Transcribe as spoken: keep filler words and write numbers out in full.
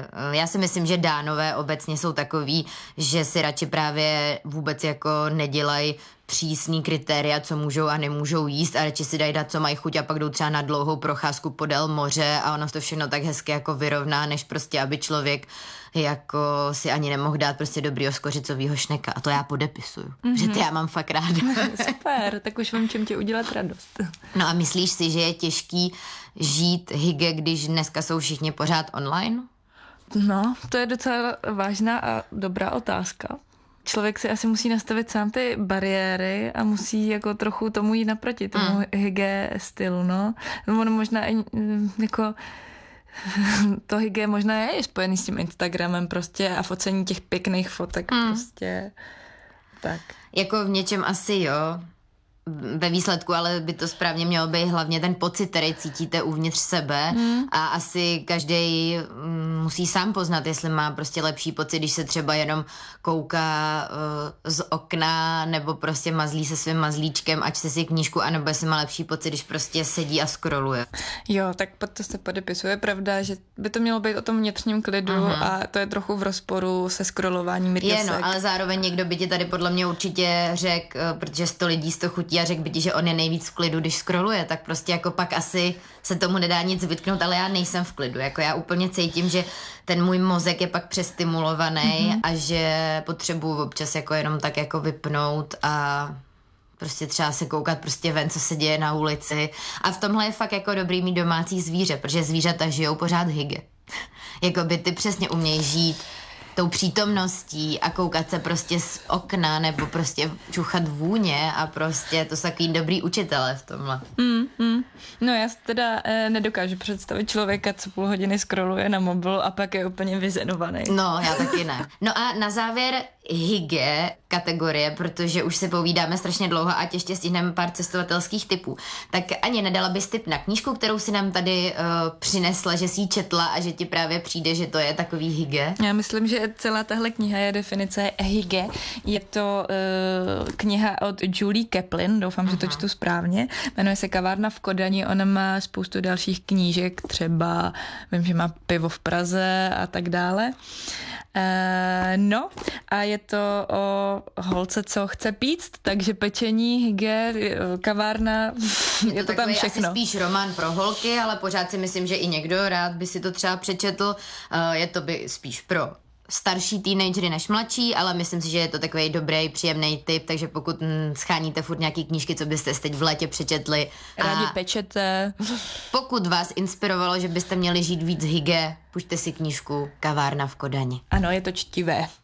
já si myslím, že Dánové obecně jsou takový, že si radši právě vůbec jako nedělají přísný kritéria, co můžou a nemůžou jíst a radši si dají dát, co mají chuť a pak jdou třeba na dlouhou procházku podél moře a ono to všechno tak hezky jako vyrovná, než prostě, aby člověk jako si ani nemohl dát prostě dobrýho skořicovýho šneka a to já podepisuju, mm-hmm. že to já mám fakt ráda. Super, tak už vím, čím ti udělat radost. No a myslíš si, že je těžký žít hygge, když dneska jsou všichni pořád online? No, to je docela vážná a dobrá otázka. Člověk si asi musí nastavit sám ty bariéry a musí jako trochu tomu jít naproti, tomu mm. hygge stylu, no. Ono možná i jako to hygge možná je spojený s tím Instagramem prostě a focení těch pěkných fotek mm. prostě tak. Jako v něčem asi jo, ve výsledku, ale by to správně mělo být hlavně ten pocit, který cítíte uvnitř sebe mm. a asi každý musí sám poznat, jestli má prostě lepší pocit, když se třeba jenom kouká uh, z okna nebo prostě mazlí se svým mazlíčkem a čte si knížku, anebo jestli má lepší pocit, když prostě sedí a scrolluje. Jo, tak pod to se podepisuje. Pravda, že by to mělo být o tom vnitřním klidu uh-huh. a to je trochu v rozporu se scrollováním rýlsek. Je, no, ale zároveň někdo by ti tady podle mě určitě řekl, protože sto lidí sto chutí a řekl by ti, že on je nejvíc v klidu, když scrolluje, tak prostě jako pak asi se tomu nedá nic vytknout, ale já nejsem v klidu. Jako já úplně cítím, že ten můj mozek je pak přestimulovaný mm-hmm. a že potřebuju občas jako jenom tak jako vypnout a prostě třeba se koukat prostě ven, co se děje na ulici. A v tomhle je fakt jako dobrý mít domácí zvíře, protože zvířata žijou pořád hygge. Jakoby ty přesně umějí žít tou přítomností a koukat se prostě z okna nebo prostě čuchat vůně a prostě to jsou takový dobrý učitelé v tomhle. Mm, mm. No já si teda eh, nedokážu představit člověka, co půl hodiny scrolluje na mobilu a pak je úplně vyzenovaný. No, já taky ne. No a na závěr hygge kategorie, protože už si povídáme strašně dlouho a ještě stihneme pár cestovatelských tipů. Tak Ani, nedala bys tip na knížku, kterou si nám tady uh, přinesla, že jsi ji četla a že ti právě přijde, že to je takový hygge? Já myslím, že celá tahle kniha je definice hygge. Je to uh, kniha od Julie Kaplan, doufám, Aha. že to čtu správně. Jmenuje se Kavárna v Kodani, ona má spoustu dalších knížek, třeba vím, že má Pivo v Praze a tak dále. Uh, no a je to o holce, co chce pít, takže pečení, hygge, kavárna, je, je to, to tam všechno. Asi spíš román pro holky, ale pořád si myslím, že i někdo rád by si to třeba přečetl. Uh, je to by spíš pro starší teenagery než mladší, ale myslím si, že je to takový dobrý, příjemný tip, takže pokud hm, scháníte furt nějaký knížky, co byste teď v létě přečetli. Rádi pečete. Pokud vás inspirovalo, že byste měli žít víc hygge, pusťte si knížku Kavárna v Kodani. Ano, je to čtivé.